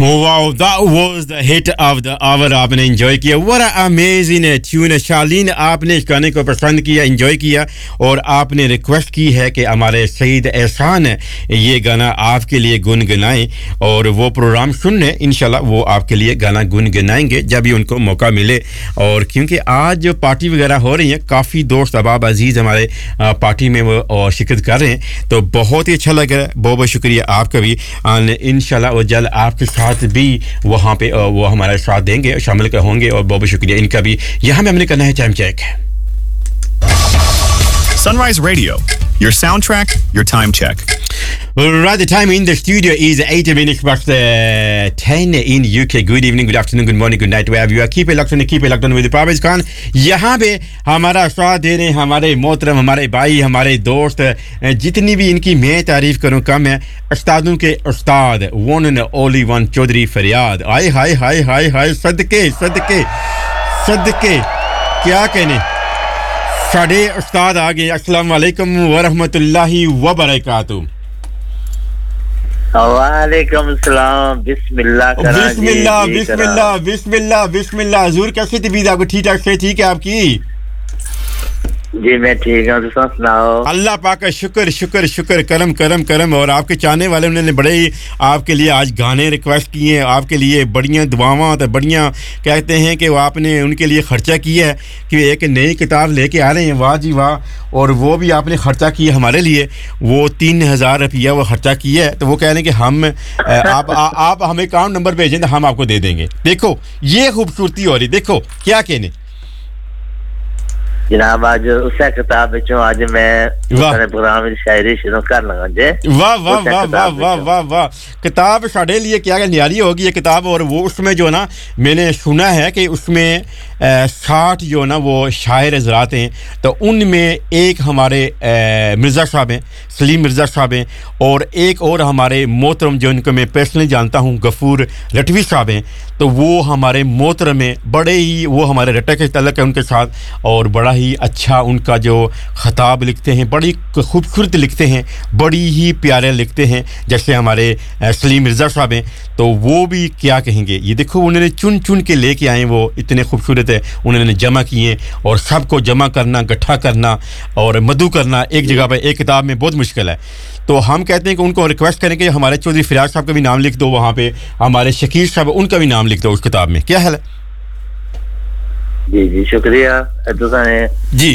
Wow, that was the hit of the hour. आपने enjoy किया. What an amazing tune. शालीन आपने इस गाने को पसंद किया, enjoy किया और आपने रिक्वेस्ट की है कि हमारे सईद एहसान ये गाना आपके लिए गुनगुनाएं और वो प्रोग्राम सुनने इंशाल्लाह वो आपके लिए गाना गुनगुनाएंगे जब भी उनको मौका मिले. और क्योंकि आज जो पार्टी वगैरह हो रही है काफ़ी दोस्त अहबाब अजीज़ हमारे पार्टी में वो और शिरकत कर रहे हैं तो बहुत ही अच्छा लग रहा है. बहुत बहुत शुक्रिया आपका भी. इंशाल्लाह वो जल्द आपके साथ भी वहां पे वो हमारे साथ देंगे शामिल होंगे और बहुत शुक्रिया इनका भी. यहां में हमने करना है time check. Sunrise Radio, your soundtrack, your time check. Right, the time in the studio is 8 minutes past 10 in UK. Good evening, good afternoon, good morning, good night, wherever you are. Keep it locked on with the Parvez Khan. यहाँ पे हमारा साथ दे रहे हैं हमारे मोहतरम, हमारे भाई, हमारे दोस्त. जितनी भी इनकी मैं तारीफ करूँ कम है. उस्तादों के उस्ताद, one and only one Chaudhary फरियाद. आए हाय हाय हाय हाय सदके सदके सदके क्या कहने. साढ़े उस्ताद आ गए. अस्सलाम वालेकुम व रहमतुल्लाहि व बरकातहू. वालेकुम सलाम. बिस्मिल्लाह बिस्मिल्लाह बिस्मिल्लाह बिस्मिल्लाह बिस्मिल्लाह. हुजूर कैसी तबीयत आपको? ठीक ठाक से ठीक है आपकी? जी मैं ठीक हूं. तुम सुनाओ? अल्लाह पाक का शुक्र शुक्र शुक्र करम करम करम. और आपके चाहने वाले उन्होंने बड़े ही आपके लिए आज गाने रिक्वेस्ट किए हैं. आपके लिए बढ़िया दुआवां तो बढ़िया कहते हैं कि वो आपने उनके लिए खर्चा किया है कि एक नई किताब लेके आ रहे हैं. वाह जी वाह. और वो भी आपने खर्चा किया हमारे लिए. वो 3000 रुपया वो खर्चा किया है. तो वो कह रहे हैं कि हम आप हमें अकाउंट नंबर भेजें तो हम आपको दे देंगे. देखो ये खूबसूरती हो रही. देखो क्या कहने जनाब. आज उस किताब विचों आज मैं अपने प्रोग्राम में शायरी शुरू कर लगा जे. वाह वाह वाह वाह वाह वाह वाह. किताब साढ़े लिए क्या न्यारी होगी ये किताब. और वो उसमें जो ना मैंने सुना है कि उसमें 60 जो ना वो शायर हज़रात हैं. तो उनमें एक हमारे मिर्ज़ा साहब हैं, सलीम मिर्ज़ा साहब हैं. और एक और हमारे मोहतरम जो उनको मैं पर्सनली जानता हूँ गफूर रटवी साहब हैं. तो वो हमारे मोहतरम में बड़े ही वो हमारे रटा के तल्लुक़ है उनके साथ. और बड़ा ही अच्छा उनका जो खताब लिखते हैं बड़ी खूबसूरत लिखते हैं, बड़ी ही प्यारे लिखते हैं जैसे हमारे सलीम मिर्ज़ा साहब हैं. तो वो भी क्या कहेंगे. ये देखो उन्होंने चुन चुन के लेके आए. वो इतने खूबसूरत है. उन्होंने जमा किए और सबको जमा करना, इकट्ठा करना और मधु करना एक जगह पर एक किताब में बहुत मुश्किल है. तो हम कहते हैं कि उनको रिक्वेस्ट करें कि हमारे चौधरी फरियाद साहब का भी नाम लिख दो वहाँ पे. हमारे शकीर साहब उनका भी नाम लिख दो उस किताब में. क्या हाल है? जी जी शुक्रिया. तुसाने जी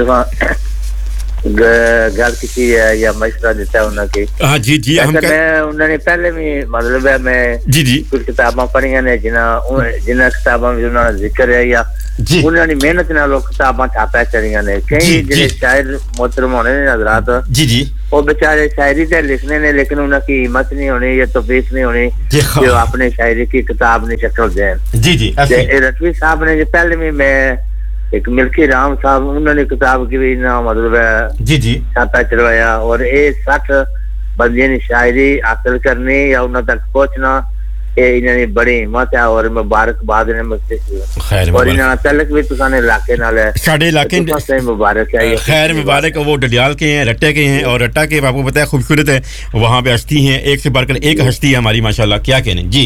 गल की है या मशवरा देता उन्होंने. हाँ जी जी. हम उन्होंने पहले भी मतलब है मैं जी जी कुछ किताबां पढ़ियां ने जिन्हां किताबां में उन्होंने जिक्र है या उन्होंने मेहनत नाल किताबां छापा चलियां ने. कई जिहड़े शायर मोहतरम होने ने हज़रात जी जी वो बेचारे शायरी तो लिखने ने लेकिन उनकी हिम्मत नहीं होनी या तौफीक नहीं होनी जो अपने शायरी की किताब ने शक्ल दें. जी जी रटवी साहब ने पहले भी मैं एक मिल्की राम साहब उन्होंने किताब की भी ना मतलब है जी जी छापा चलवाया. और ये 60 बंदे ने शायरी हासिल करनी या उन तक पहुंचना ये इन्होंने बड़ी हिम्मत है और मुबारकबाद ने मुझसे और इन्होंने तलक भी तुसाने इलाके नाल है साडे इलाके से मुबारक है. खैर मुबारक. वो डडियाल के हैं, रट्टे के हैं. और रट्टा के आपको पता है खूबसूरत है. वहाँ पे हस्ती हैं एक से बढ़कर एक हस्ती है हमारी माशाल्लाह. क्या कहने जी.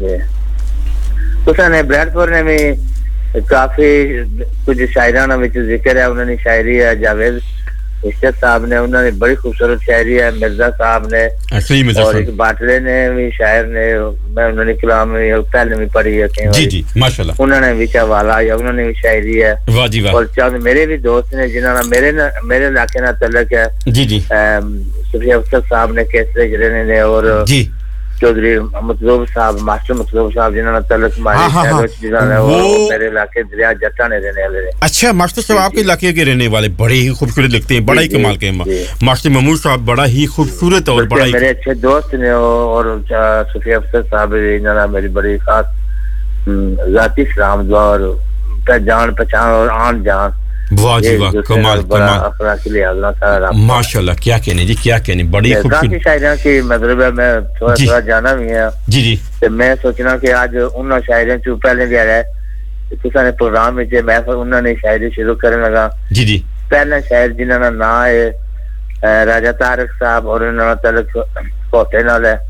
तुसाने ब्रैडफोर्ड ने भी काफी कुछ शायराना में जिक्र है. उन्होंने शायरी है जावेद इश्क साहब ने उन्होंने बड़ी खूबसूरत शायरी है. मिर्जा साहब ने और एक बाटले ने भी शायर ने मैं उन्होंने कलाम में पहले भी पढ़ी है जी जी माशाल्लाह. उन्होंने विचा वाला या उन्होंने भी शायरी है. वाह जी वाह. और चंद मेरे भी दोस्त ने जिन्होंने मेरे इलाके ना तल्लुक़ है जी जी सुफिया अफसर साहब ने कैसे रहने ने और जी चौधरी मतलूब साहब मास्टर मतलूब साहब जिन्होंने तल्लुक़ हमारे वो मेरे इलाके दरिया जट्टा ने रहने वाले. अच्छा मास्टर साहब आपके इलाके के रहने वाले बड़े ही खूबसूरत लिखते हैं. बड़ा ही कमाल के मास्टर महमूद साहब बड़ा ही खूबसूरत और बड़ा मेरे अच्छे दोस्त ने. और सुफिया अफसर साहब इन्होंने मेरी बड़ी खास ज़ाती सलाम दुआ और जान पहचान और आन जान. वाह जी वाह. कमाल कमाल माशाल्लाह. क्या कहने जी क्या कहने. बड़ी खूबसूरत शायरियां की मतलब है. मैं थोड़ा थोड़ा जाना भी है जी जी. तो मैं सोचना कि आज उन शायरियों चो पहले भी आ रहा है तुसाने प्रोग्राम में जे मैं उन्होंने शायरी शुरू करने लगा जी जी. पहला शायर जिन्होंने ना है राजा तारक साहब और उन्होंने तलक कोटे नाल है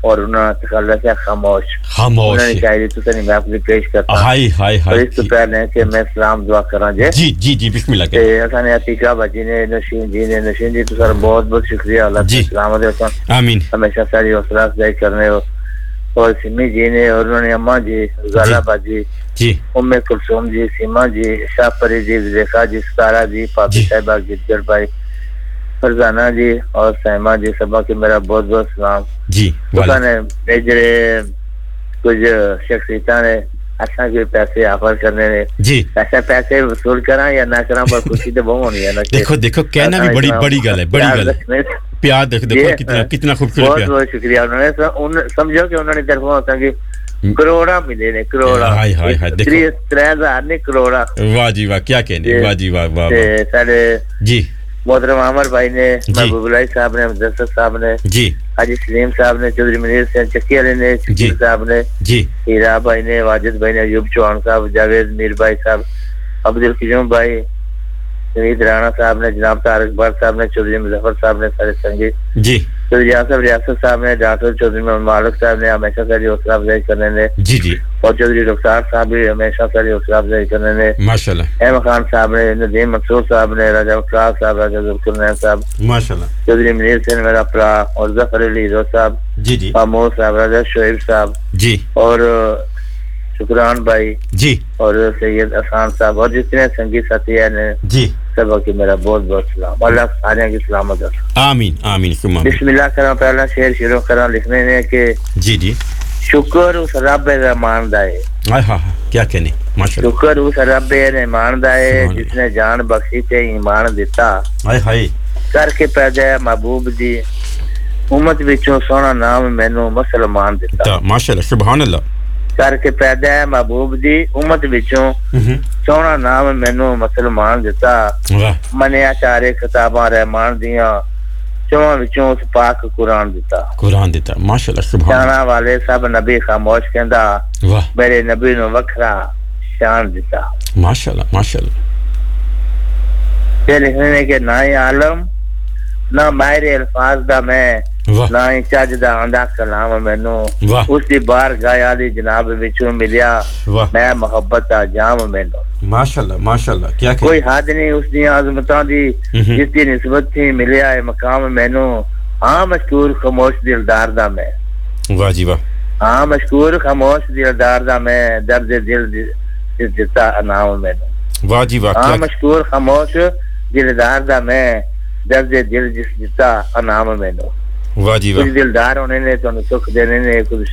اور انہوں نے تخلص ہے خاموش خاموش انہوں نے شاعری تو نہیں میں اپنی پیش کرتا ہوں ہائے ہائے اور اس تو پہلے کہ میں سلام دعا کراں جی جی جی بسم اللہ تے اساں عتیقہ بجی نے نشین جی تو سر بہت بہت شکریہ اللہ جی سلامت رکھیں آمین ہمیشہ ساری حوصلہ افزائی کرنے ہو اور سمی جی نے اور انہوں نے اماں جی غالہ باجی جی ام کلثوم جی سیما جی شاہ پری جی زلیخا جی ستارہ جی پاپی صاحبہ گجر بھائی فرزانہ جی اور سیما جی سبا کے میرا بہت بہت سلام جی تو نے میجرے کچھ شخصیتاں نے اچھا کے پیسے آفر کرنے نے جی پیسے وصول کراں یا نہ کراں پر خوشی تو بہت ہونی ہے نا دیکھو کہنا بھی بڑی گل ہے پیار دیکھو کتنا خوبصورت بہت بہت شکریہ انہوں نے سمجھو کہ انہوں نے طرفوں ہوتا کہ کروڑا ملے نے کروڑا 3000 نہیں کروڑا واہ جی واہ کیا کہنے واہ جی واہ واہ سارے جی محترم عامر بھائی نے محبوب اللہ صاحب نے مدثر صاحب نے جی حاجی سلیم صاحب نے چودھری منیر سے چکی والے نے شکیل صاحب نے جی ہیرا بھائی نے واجد بھائی نے ایوب چوہان صاحب جاوید میر بھائی صاحب عبدالقیوم بھائی شہید رانا صاحب نے جناب طارق بٹ صاحب نے چودھری مظفر صاحب نے سارے سنگی جی چودھری آصف ریاست صاحب نے ڈاکٹر چودھری محمد مالک صاحب نے ہمیشہ ساری حوصلہ افزائی کرنے نے جی جی اور چودھری رخسار صاحب بھی ہمیشہ ساری حوصلہ افزائی کرنے نے ماشاءاللہ احمد خان صاحب نے ندیم منصور صاحب نے راجہ اقرار صاحب راجہ ذوالقرنین صاحب ماشاءاللہ چودھری منیر سے میرا پرا اور ظفر علی ہیرو صاحب جی جی محمود صاحب راجہ شعیب صاحب جی اور شکران بھائی جی اور سید احسان صاحب اور جتنے سنگی ساتھی ہیں جی سب کی میرا بہت بہت سلام اللہ سارے کی سلامت رکھے آمین آمین بسم اللہ کرا پہلا شعر شروع کرا لکھنے نے کہ جی جی شکر اس رب رحمان دا ہے ہائے ہاں کیا کہنے ماشاءاللہ شکر اس رب رحمان دا ہے جس نے جان بخشی تے ایمان دیتا ہائے ہائے کر کے پیدا ہے محبوب دی امت وچوں سونا نام مینوں مسلمان دیتا ماشاءاللہ سبحان اللہ کر کے پیدا ہے محبوب دی امت وچوں سونا نام مینوں مسلمان دیتا منیا چارے کتاباں رحمان دیاں چواں وچوں اس پاک قرآن دیتا ماشاءاللہ سبحان اللہ جانا والے سب نبی خاموش کہندا میرے نبی نو وکھرا شان دیتا ماشاءاللہ ماشاءاللہ یہ لکھنے کہ نہ عالم نہ ماہر الفاظ دا میں نہ چج دا آندا کلام مینوں اس دی بار گایا دی جناب وچوں ملیا میں محبت دا جام مینوں ماشاءاللہ ماشاءاللہ کیا کہ کوئی حد نہیں اس دی عظمتاں دی جس دی نسبت تھی ملیا ہے مقام مینوں ہاں مشکور خاموش دلدار دا میں واہ جی واہ ہاں مشکور خاموش دلدار دا میں درد دل دیتا انعام مینوں واہ جی واہ ہاں مشکور خاموش دلدار دا میں درد دل جس دیتا انعام مینوں واہ جی واہ دلدار ہونے نے تو سکھ دینے نے کچھ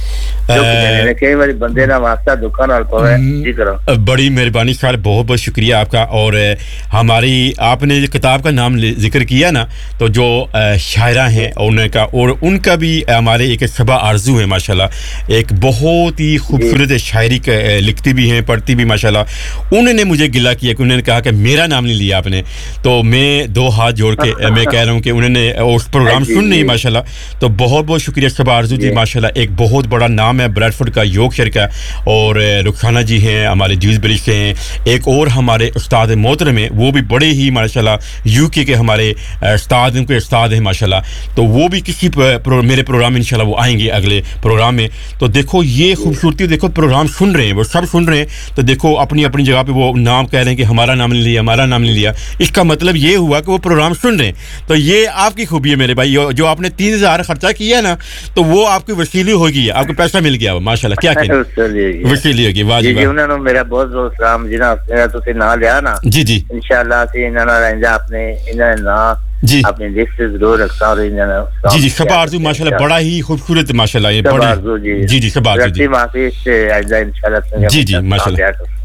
کئی بار بندے نا واسطہ دکھا نال پوے جی کرو بڑی مہربانی سر بہت بہت شکریہ آپ کا اور ہماری آپ نے کتاب کا نام ذکر کیا نا تو جو شاعرہ ہیں اور ان کا بھی ہمارے ایک صبا آرزو ہے ماشاءاللہ ایک بہت ہی خوبصورت شاعری لکھتی بھی ہیں پڑھتی بھی ماشاءاللہ انہوں نے مجھے گلہ کیا کہ انہوں نے کہا کہ میرا نام نہیں لیا آپ نے تو میں دو ہاتھ جوڑ کے میں کہہ رہا ہوں کہ انہوں نے اس پروگرام سن نہیں ماشاءاللہ تو بہت بہت شکریہ صبا آرزو جی ماشاءاللہ ایک بہت بڑا نام ہے بریڈ فوڈ کا یورکشائر کا اور رخسانہ جی ہیں ہمارے جیوز بریج سے ہیں ایک اور ہمارے استاد محترم ہیں وہ بھی بڑے ہی ماشاءاللہ یو کے ہمارے استاد ان کے استاد ہیں ماشاءاللہ تو وہ بھی کسی میرے پروگرام میں انشاءاللہ وہ آئیں گے اگلے پروگرام میں تو دیکھو یہ خوبصورتی دیکھو پروگرام سن رہے ہیں وہ سب سن رہے ہیں تو دیکھو اپنی اپنی جگہ پہ وہ نام کہہ رہے ہیں کہ ہمارا نام نہیں لیا ہمارا نام نہیں لیا اس کا مطلب یہ ہوا کہ وہ پروگرام سن رہے ہیں تو یہ آپ کی خوبی ہے میرے بھائی جو آپ نے 3000 خرچہ کیا نا تو وہ آپ کی وسیلی ہوگی آپ کو پیسہ مل گیا ماشاءاللہ کیا کہنا وسیلی ہوگی واہ جی انہوں نے میرا بہت بہت سلام جناب تسی نام لیا نا جی جی انشاءاللہ اسی انہاں نال رہندا اپنے انہاں نام جی اپنی لسٹ ضرور رکھتا اور جی جی صبا آرزو ماشاءاللہ بڑا ہی خوبصورت ماشاءاللہ یہ بڑی جی جی صبا آرزو جی معافی سے انشاءاللہ جی جی ماشاءاللہ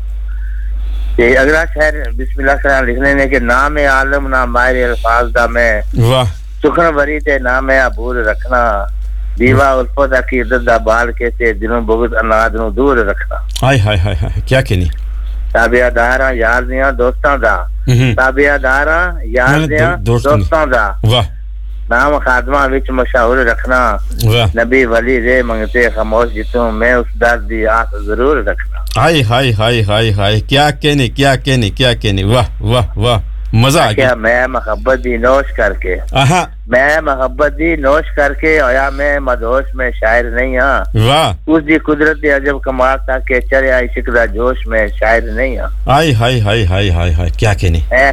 یہ اگلا شعر بسم اللہ سے لکھنے نے کہ نام عالم نہ ماہر الفاظ دا میں واہ سخن بری تے نام عبور رکھنا دیوا الفت عقیدت دا بال کے تے دلوں بغض اناد نو دور رکھنا ہائے ہائے ہائے کیا کہنی تابعداراں یار دیاں دوستاں دا تابعداراں یار دیاں دوستاں دا واہ نام خادماں وچ مشہور رکھنا نبی ولی رے منگتے خاموش جتوں میں اس در دی آس ضرور رکھنا ہائے ہائے ہائے ہائے ہائے کیا کہنے واہ واہ واہ مزہ آ گیا میں محبت دی نوش کر کے میں محبت دی نوش کر کے ہویا میں مدہوش میں شاعر نہیں ہاں واہ اس دی قدرت دی عجب کمال تھا کہ چڑھیا عشق دا جوش میں شاعر نہیں ہاں ہائے ہائے ہائے ہائے ہائے ہائے کیا کہنے اے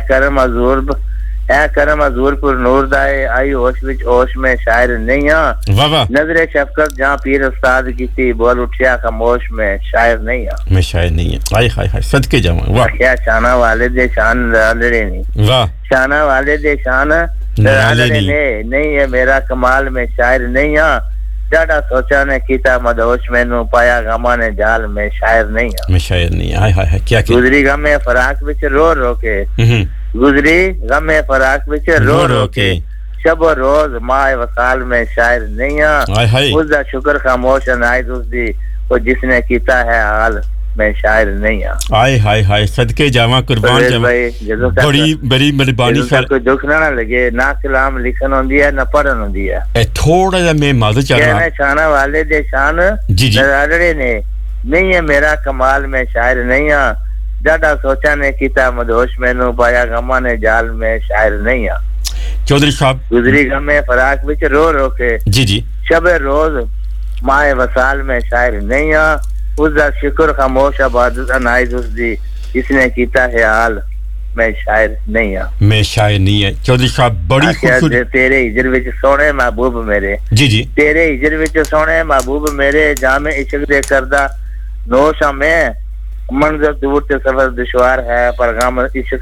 کرم حضور پر نور دائے آئی ہوش وچ ہوش میں شاعر نہیں ہاں واہ واہ نظر شفقت جہاں پیر استاد کی تھی بول اٹھیا خاموش میں شاعر نہیں ہاں میں شاعر نہیں ہے ہائے ہائے ہائے صدقے جاواں واہ کیا شانہ والے دے شان لڑے نہیں واہ شانہ والے دے شان لڑے نہیں ہے میرا کمال میں شاعر نہیں ہاں جاڑا سوچا نے کیتا مدہوش مینوں پایا غماں نے جال میں شاعر نہیں ہاں میں شاعر نہیں ہائے ہائے کیا کہ گزری غم فراق وچ رو رو کے گزری غم فراق وچ رو رو کے شب و روز ماہ وصال میں شاعر نہیں ہاں اس دا شکر خاموش عنایت اس دی وہ جس نے کیتا ہے حال میں شاعر نہیں ہاں ہائے ہائے ہائے صدقے جاواں قربان جاواں بڑی بڑی مہربانی سر کوئی دکھ نہ لگے نہ کلام لکھن ہوندی ہے نہ پڑھن ہوندی ہے اے تھوڑا جا میں معذرت چاہ رہا ہوں شانہ والے دے شان لڑے نے نہیں ہے میرا کمال میں شاعر نہیں ہاں جاڑا سوچا نے کیتا مدہوش مینوں پایا غماں نے جال میں شاعر نہیں ہاں چودھری صاحب گزری غم فراق وچ رو رو کے جی شب روز ماہ وصال میں شاعر نہیں ہاں اس دا شکر خاموش عبادت عنایت اس دی جس نے کیتا ہے حال میں شاعر نہیں ہاں میں شاعر نہیں ہے چودھری صاحب بڑی خوبصورت تیرے ہجر وچ سونے محبوب میرے جی تیرے ہجر وچ سونے محبوب میرے جام عشق دے کردہ نوش میں منظر دور تے سفر دشوار ہے پیغام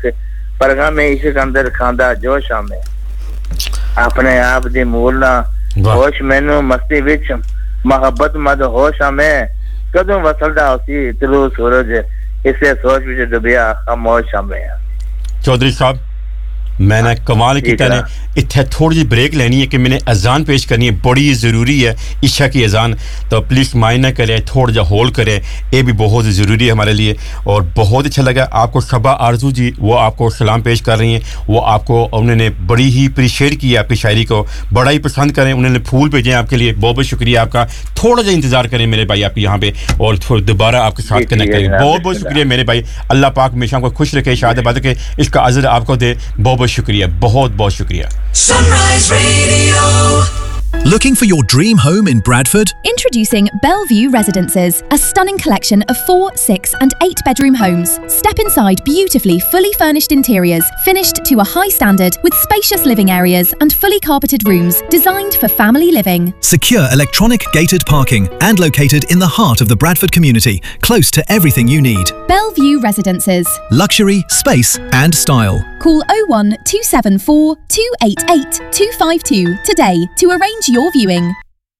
عشق اندر کھاندا جوش میں اپنے آپ دی مولنا ہوش مینوں مستی وچ محبت مد ہوش میں کدوں وصلدا اسی طلوع سورج اسے سوچ وچ ڈبیا خاموش میں چودھری صاحب میں نے کمال کیتا نے اتھے تھوڑی جی بریک لینی ہے کہ میں نے اذان پیش کرنی ہے بڑی ضروری ہے عشاء کی اذان تو پلیز مائنڈ نہ کرے تھوڑا جا ہولڈ کرے یہ بھی بہت ضروری ہے ہمارے لیے اور بہت اچھا لگا آپ کو شبہ آرزو جی وہ آپ کو سلام پیش کر رہی ہیں وہ آپ کو انہوں نے بڑی ہی اپریشیٹ کیا آپ کی شاعری کو بڑا ہی پسند کریں انہوں نے پھول بھیجے ہیں آپ کے لیے بہت بہت شکریہ آپ کا تھوڑا جا انتظار کریں میرے بھائی آپ یہاں پہ اور دوبارہ آپ کے ساتھ کنیکٹ کریں بہت بہت شکریہ میرے بھائی اللہ پاک ہمیشہ کو خوش رکھے شاد آباد کے اس کا عزر آپ کو دے بہت بہت شکریہ بہت بہت شکریہ Sunrise Radio. Looking for your dream home in Bradford? Introducing Bellevue Residences, a stunning collection of 4, 6 and 8 bedroom homes. Step inside beautifully fully furnished interiors, finished to a high standard with spacious living areas and fully carpeted rooms designed for family living. Secure electronic gated parking and located in the heart of the Bradford community, close to everything you need. Bellevue Residences. Luxury, space and style. Call 01274 288 252 today to arrange your viewing.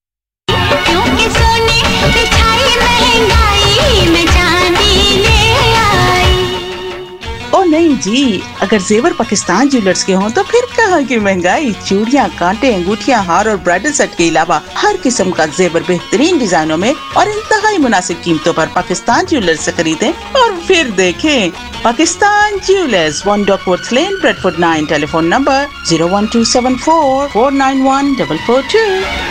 او نہیں جی اگر زیور Pakistan jewellers کے ہوں تو پھر کہاں کی مہنگائی چوڑیاں کانٹے انگوٹھیاں ہار اور برائڈل سیٹ کے علاوہ ہر قسم کا زیور بہترین ڈیزائنوں میں اور انتہائی مناسب قیمتوں پر پاکستان جیولرز سے خریدیں اور پھر دیکھیں Pakistan jewellers 1 Duckworth Lane Bradford 9 ٹیلی فون نمبر 01274 491 442